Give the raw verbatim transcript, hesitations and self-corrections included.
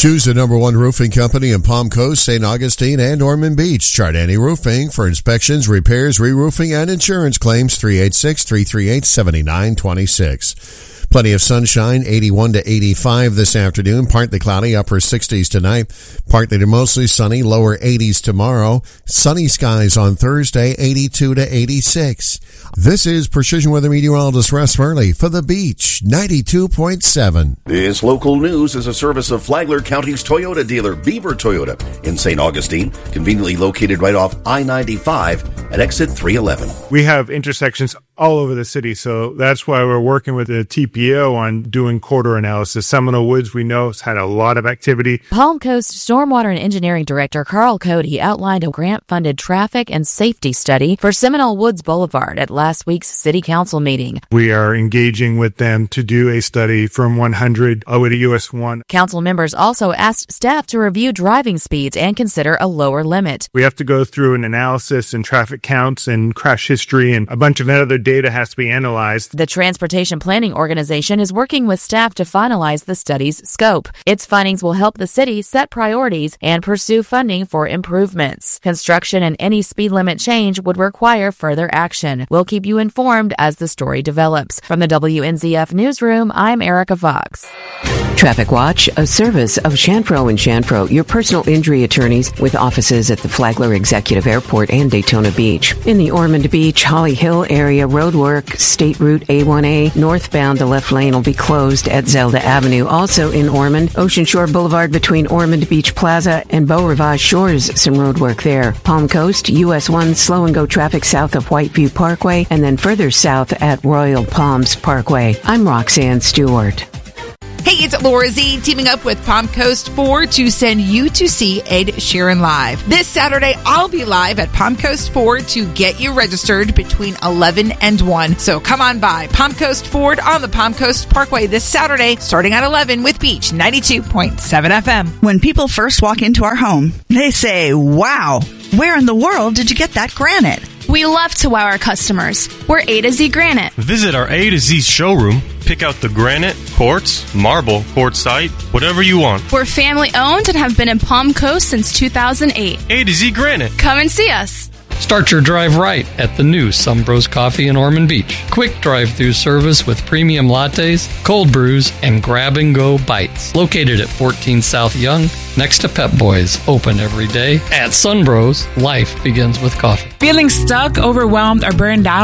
Choose the number one roofing company in Palm Coast, Saint Augustine, and Ormond Beach. Chardani Roofing for inspections, repairs, re-roofing, and insurance claims. three eight six, three three eight, seven nine two six. Plenty of sunshine, eighty-one to eighty-five this afternoon. Partly cloudy, upper sixties tonight. Partly to mostly sunny, lower eighties tomorrow. Sunny skies on Thursday, eighty-two to eighty-six. This is Precision Weather Meteorologist Russ Furley for The Beach, ninety-two point seven. This local news is a service of Flagler County's Toyota dealer, Beaver Toyota, in Saint Augustine, conveniently located right off I ninety-five at exit three eleven. We have intersections all over the city, so that's why we're working with the T P O on doing corridor analysis. Seminole Woods, we know, has had a lot of activity. Palm Coast Stormwater and Engineering Director Carl Cody outlined a grant-funded traffic and safety study for Seminole Woods Boulevard at last week's City Council meeting. We are engaging with them to do a study from one hundred all the way to U S one. Council members also asked staff to review driving speeds and consider a lower limit. We have to go through an analysis and traffic counts and crash history, and a bunch of other data has to be analyzed. The Transportation Planning Organization is working with staff to finalize the study's scope. Its findings will help the city set priorities and pursue funding for improvements. Construction and any speed limit change would require further action. We'll keep you informed as the story develops. From the W N Z F Newsroom, I'm Erica Fox. Traffic Watch, a service of Chanfro and Chanfro, your personal injury attorneys with offices at the Flagler Executive Airport and Daytona Beach. In the Ormond Beach, Holly Hill area, roadwork, State Route A one A, northbound, the left lane will be closed at Zelda Avenue. Also in Ormond, Ocean Shore Boulevard between Ormond Beach Plaza and Beau Rivage Shores, some road work there. Palm Coast, U S one, slow and go traffic south of Whiteview Parkway and then further south at Royal Palms Parkway. I'm Roxanne Stewart. Hey, it's Laura Z teaming up with Palm Coast Ford to send you to see Ed Sheeran live. This Saturday, I'll be live at Palm Coast Ford to get you registered between eleven and one. So come on by Palm Coast Ford on the Palm Coast Parkway this Saturday, starting at eleven with Beach ninety-two point seven F M. When people first walk into our home, they say, wow, where in the world did you get that granite? We love to wow our customers. We're A to Z Granite. Visit our A to Z showroom. Pick out the granite, quartz, marble, quartzite, whatever you want. We're family owned and have been in Palm Coast since two thousand eight. A to Z Granite. Come and see us. Start your drive right at the new Sumbros Coffee in Ormond Beach. Quick drive-through service with premium lattes, cold brews, and grab-and-go bites. Located at fourteen South Young, next to Pep Boys. Open every day. At Sunbros, life begins with coffee. Feeling stuck, overwhelmed, or burned out?